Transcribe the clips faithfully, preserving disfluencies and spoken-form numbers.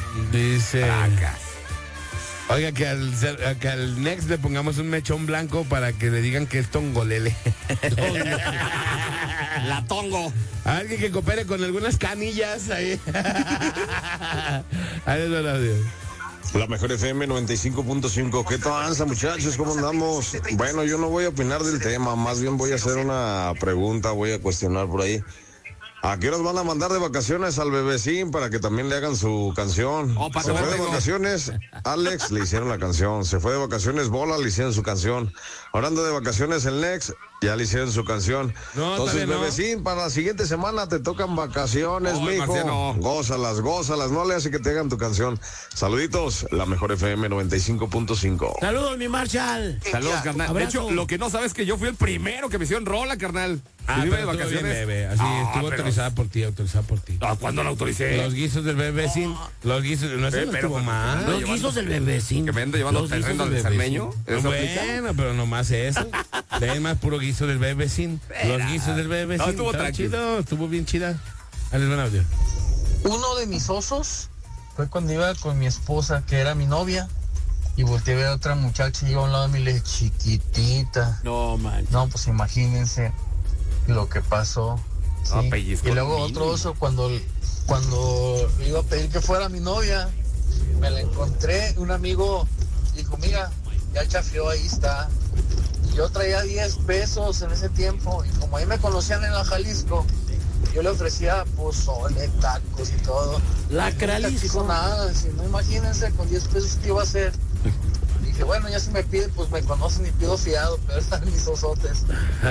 Dice. Fracas. Oiga, que al, que al Next le pongamos un mechón blanco para que le digan que es tongolele. La tongo. Alguien que coopere con algunas canillas ahí. Ahí es el audio. La mejor F M noventa y cinco punto cinco. ¿Qué tranza, muchachos? ¿Cómo andamos? Bueno, yo no voy a opinar del tema, más bien voy a hacer una pregunta, voy a cuestionar por ahí. ¿A qué horas van a mandar de vacaciones al bebecín para que también le hagan su canción? Oh, pa' Se fue de comer, vacaciones, Alex, le hicieron la canción. Se fue de vacaciones, Bola, le hicieron su canción. Ahora anda de vacaciones el Next, ya le hicieron su canción. No, Entonces, no. bebecín, para la siguiente semana te tocan vacaciones, Oh, mijo. Marciano. Gózalas, gózalas, no le hace que te hagan tu canción. Saluditos, la mejor F M noventa y cinco punto cinco. Saludos, mi Marshall. Saludos, carnal. De Abrazo. hecho, lo que no sabes es que yo fui el primero que me hicieron rola, carnal. Ah, Yo iba pero de estuvo bien, vacaciones. bebé. Así, Ah, estuvo pero- autorizada por ti, autorizada por ti. Ah, ¿cuándo la autoricé? Los guisos del bebecín, los guisos, no sé, Eh, no pero- estuvo mal. Los guisos del bebecín. Que me ando llevando Los guisos terreno del al salmeño. bebecín. ¿Eso aplica? Bueno, pero nomás eso. Es más puro guiso del bebecín. Los guisos del bebecín. No, estuvo Estaba tranquilo. chido, estuvo bien chida. Ahí les buen audio. Uno de mis osos fue cuando iba con mi esposa, que era mi novia, y volteé a ver a otra muchacha y iba a un lado de mí y le dije, chiquitita. No, man. No, pues imagínense lo que pasó. No, Sí. pellizco Y luego mínimo. otro oso, cuando, cuando le iba a pedir que fuera mi novia, me la encontré, un amigo dijo, mira, ya chafió, ahí está. Y yo traía diez pesos en ese tiempo, y como ahí me conocían en la Jalisco, yo le ofrecía pozole, tacos y todo. La Nunca quiso Cralisco. nada, si no, imagínense con diez pesos qué iba a hacer. Dije, bueno, ya si me pide, pues me conocen y pido fiado, pero están mis osotes.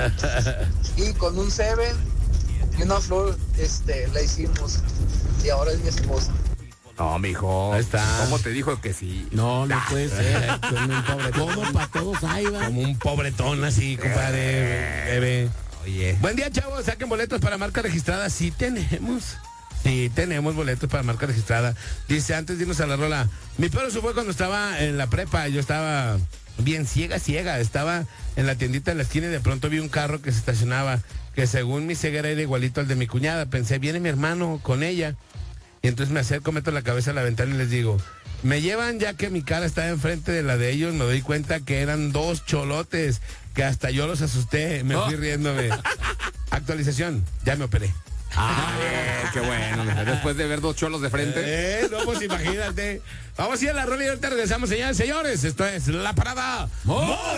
Y con un Seven y una flor, este, la hicimos. Y ahora es mi esposa. No, mijo. Ahí está. ¿Cómo te dijo que sí? No, no puede ser. Como un pobretón. ¿Cómo para todos ahí va? Como un pobretón así, compadre, bebé. Oye. Buen día, chavos. Saquen boletos para marca registrada. Sí tenemos. Sí, tenemos boletos para marca registrada. Dice, antes de irnos a la rola, mi perro se fue cuando estaba en la prepa. Yo estaba bien ciega, ciega. Estaba en la tiendita de la esquina y de pronto vi un carro que se estacionaba, que según mi ceguera era igualito al de mi cuñada. Pensé, viene mi hermano con ella. Y entonces me acerco, meto la cabeza a la ventana y les digo, me llevan ya que mi cara estaba enfrente de la de ellos. Me doy cuenta que eran dos cholotes, que hasta yo los asusté. Me fui riéndome. Actualización, ya me operé. Ah, bien, qué bueno. mijo. Después de ver dos cholos de frente. Eh, no, pues imagínate. Vamos a ir a la rola y ahorita regresamos, señores, señores. Esto es La Parada.